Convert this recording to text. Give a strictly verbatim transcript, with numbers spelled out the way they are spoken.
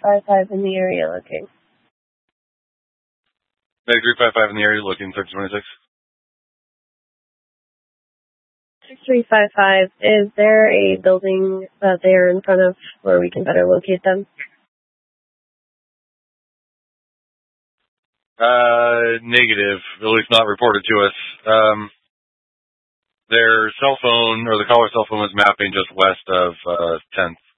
five five in the area looking. Medic three five five in the area looking, six twenty-six. six three five five, is there a building that they are in front of where we can better locate them? Uh, negative, at least not reported to us. Um, their cell phone, or the caller's cell phone was mapping just west of uh, tenth.